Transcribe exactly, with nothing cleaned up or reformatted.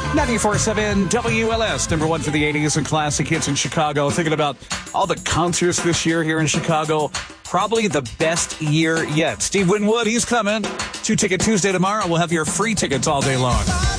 ninety-four point seven W L S, number one for the eighties and classic hits in Chicago. Thinking about all the concerts this year here in Chicago. Probably the best year yet. Steve Winwood, he's coming. Two Ticket Tuesday tomorrow. We'll have your free tickets all day long.